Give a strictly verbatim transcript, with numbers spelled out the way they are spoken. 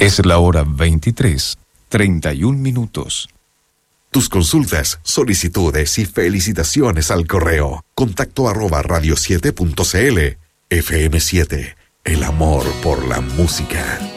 Es la hora veintitrés, treinta y un minutos. Tus consultas, solicitudes y felicitaciones al correo. Contacto arroba radio siete punto c l. F M siete, el amor por la música.